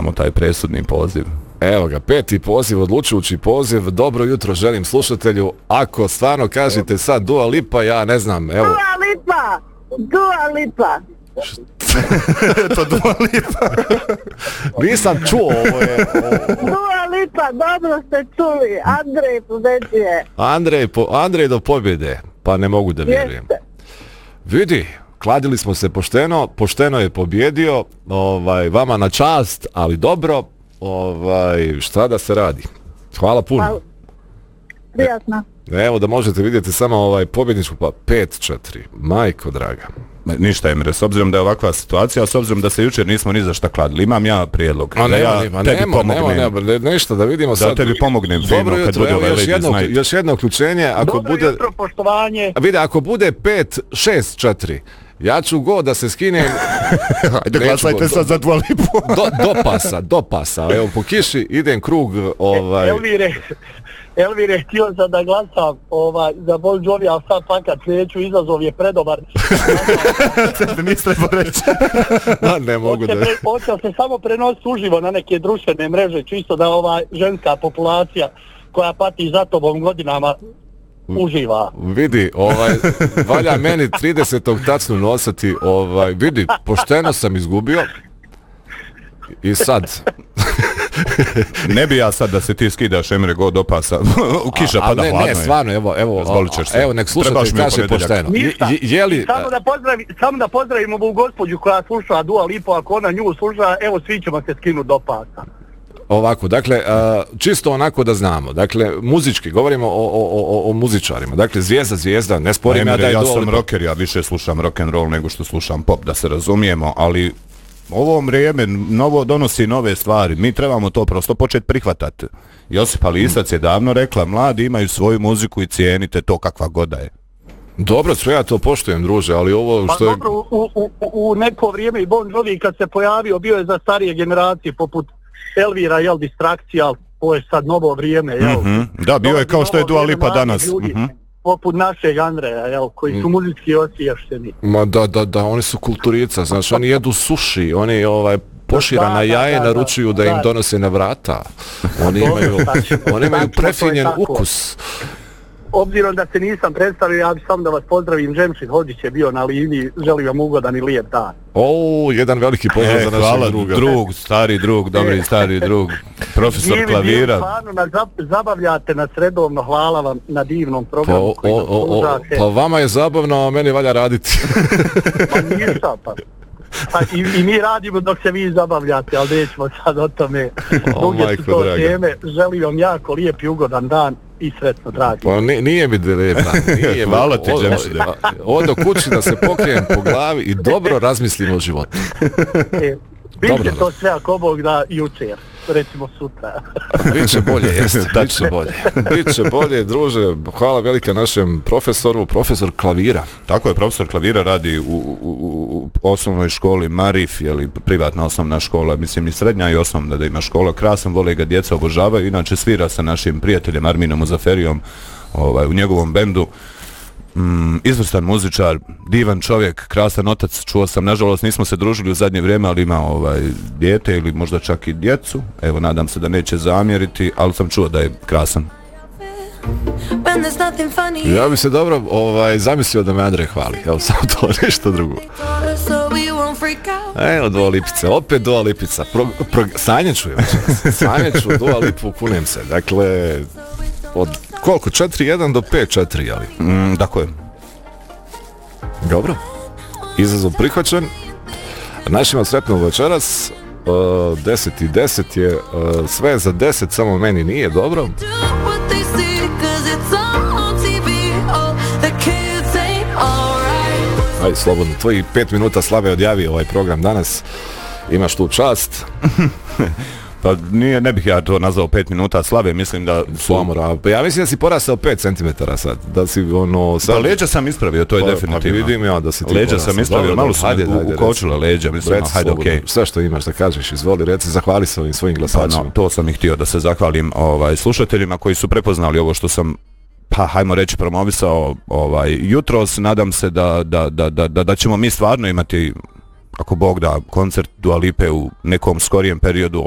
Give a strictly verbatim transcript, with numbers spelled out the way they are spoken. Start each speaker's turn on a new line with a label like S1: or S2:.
S1: čujemo taj presudni poziv.
S2: Evo ga, peti poziv, odlučujući poziv. Dobro jutro želim slušatelju. Ako stvarno kažete sad Dua Lipa, ja ne znam, evo.
S3: Dua Lipa! Dua Lipa!
S1: To Dua Lipa.
S2: Nisam čuo, ovo je...
S3: Dua Lipa, dobro ste čuli. Andrej pobeđuje.
S2: Andrej, po, Andrej do pobjede, pa ne mogu da vjerujem.
S3: Jeste.
S2: Vidi, kladili smo se pošteno, pošteno je pobjedio, ovaj, vama na čast, ali dobro, ovaj, šta da se radi. Hvala puno.
S3: Hvala. Prijatno.
S2: Evo da možete vidjeti samo ovaj pobjedničku, pa pet četiri, majko draga.
S1: Ništa, Emre, s obzirom da je ovakva situacija, s obzirom da se jučer nismo ni za šta kladili, imam ja prijedlog.
S2: A
S1: da
S2: nema,
S1: ja
S2: nema,
S1: tebi
S2: nema,
S1: pomognem.
S2: nema, nema, nešto da vidimo
S1: da
S2: sad.
S1: Da tebi pomognem fino
S2: Dobro
S1: kad
S2: jutro,
S1: bude
S2: evo,
S1: ovaj
S2: još,
S1: Ladies
S2: jedno,
S1: Night.
S2: još jedno uključenje. Ako
S3: Dobro
S2: bude,
S3: jutro, poštovanje.
S2: vidi, ako bude pet šest četiri, ja ću go da se skinem.
S1: Ajde, glasajte sad za Dua Lipu.
S2: do, do pasa, do pasa. Evo, po kiši idem krug. Ovaj...
S3: Elvire, Elvire, htio sam da glasam ovaj, za Bon Jovi, ali sad fakat neću, izazov je predobar.
S1: Sebe nisi trebao reći.
S2: Da, ne mogu da...
S3: Hoće se samo prenositi uživo na neke društvene mreže, čisto da ova ženska populacija koja pati za tobom godinama uživa.
S2: Vidi, ovaj, valja meni tridesetog tacnu nosati, ovaj, vidi, pošteno sam izgubio. I sad...
S1: Ne bi ja sad da se ti skidaš, Emre, god opasa. U kiša pada hladno je.
S2: Ne, stvarno, evo, evo, evo, nek slušate kaže pošteno.
S3: Ništa,
S2: je, je li,
S3: samo, da pozdravi, samo da pozdravimo ovu gospođu koja sluša Dua Lipu, ako ona nju sluša, evo svi ćemo se skinuti do pasa.
S2: Ovako, dakle, čisto onako da znamo, dakle, muzički, govorimo o, o, o, o muzičarima, dakle, zvijezda, zvijezda, ne sporim ja da je
S1: ja
S2: Dua
S1: sam
S2: Lipa.
S1: rocker, ja više slušam rock and roll nego što slušam pop, da se razumijemo, ali ovo vrijeme novo donosi nove stvari, mi trebamo to prosto početi prihvatati. Josipa Lisac je davno rekla, mladi imaju svoju muziku i cijenite to kakva god je.
S2: Dobro, sve ja to poštujem, druže, ali ovo što je...
S3: Pa dobro, u, u, u neko vrijeme i Bon Jovi kad se pojavio, bio je za starije generacije, poput Elvira, jel, distrakcija, ali to je sad novo vrijeme, jel?
S1: Mm-hmm. Da, bio je kao što je Dua Lipa danas.
S3: Mm-hmm. Poput našeg Andreja, jel, koji su mm. muzički osvješteni.
S2: Ma da, da, da, oni su kulturica, znaš, oni jedu suši, oni ovaj poširana
S3: da,
S2: jaje
S3: da, da,
S2: naručuju da, da im
S3: da.
S2: donose na vrata. Oni imaju, oni imaju prefinjen ukus.
S3: Obzirom da se nisam predstavio, ja bih sam da vas pozdravim, Žemšin Hodžić je bio na liniji, želim vam ugodan i lijep dan.
S2: O, jedan veliki pozdrav
S1: e,
S2: za našeg
S1: hvala,
S2: druga.
S1: drug, stari drug, dobri stari drug, profesor
S3: Divi,
S1: klavira.
S3: Divi, stvarno nas zabavljate nas redovno, hvala vam na divnom programu
S2: pa,
S3: koji
S2: o,
S3: nas
S2: o, o, pa vama je zabavno, a meni valja raditi.
S3: Pa ništa, pa. Pa i, i mi radimo dok se vi zabavljate, ali nećemo sad o tome. Druge
S2: oh,
S3: su to
S2: draga.
S3: teme, želim vam jako lijep i ugodan dan i sretno, dragi.
S2: Pa nije, nije mi lijep dan, nije.
S1: Hvala ti, Žemšine.
S2: Odo kući da se pokrijem po glavi i dobro razmislim o životu.
S3: E, Biće to sve ako Bog da jučer, recimo sutra.
S2: Biće bolje, jeste, biće bolje. Biće bolje, druže, hvala velika našem profesoru, profesor klavira.
S1: Tako je, profesor klavira radi u, u, u osnovnoj školi Marif, je li privatna osnovna škola, mislim i srednja i osnovna da ima škola, krasan, vole ga djeca, obožavaju, inače svira sa našim prijateljem Arminom Muzaferijom ovaj, u njegovom bendu. Mm, izvrstan muzičar, divan čovjek, krasan otac, čuo sam, nažalost nismo se družili u zadnje vrijeme, ali ima ovaj dijete ili možda čak i djecu, evo nadam se da neće zamjeriti, ali sam čuo da je krasan.
S2: Ja bi se dobro ovaj, zamislio da me Andrej hvali, evo samo to, nešto drugo. Evo Dua Lipica, opet Dua Lipica, pro, pro, sanje čujem, sanje ču, Dua Lipu, kunem se, dakle, od koliko, četiri jedan do pet četiri, jeli?
S1: Mm, tako je.
S2: Dobro, izazov prihvaćen, našima sretno večeras, uh, deset i deset je, uh, sve za deset, samo meni nije dobro. Ajde, slobodno, tvoji pet minuta Slave odjavi ovaj program danas, imaš tu čast.
S1: Pa nije, ne bih ja to nazvao pet minuta Slave, mislim da su...
S2: Pomora, pa ja mislim da si porastao pet centimetara sad, da si ono... Sad...
S1: Pa leđa sam ispravio, to je
S2: pa,
S1: definitivno.
S2: Pa vidim ja da si ti
S1: leđa
S2: porastao.
S1: sam ispravio,
S2: dobro,
S1: malo su
S2: hajde,
S1: me
S2: hajde,
S1: ukočila leđa, mislim,
S2: reci,
S1: hajde, okej. Okay.
S2: Sve što imaš da kažeš, izvoli, reci, zahvali se ovim svojim glasačima.
S1: Pa no, to sam ih htio da se zahvalim ovaj, slušateljima koji su prepoznali ovo što sam, pa hajmo reći, promovisao ovaj, jutros. Nadam se da, da, da, da, da, da ćemo mi stvarno imati, ako Bog da, koncert Dua Lipe u nekom skorijem periodu.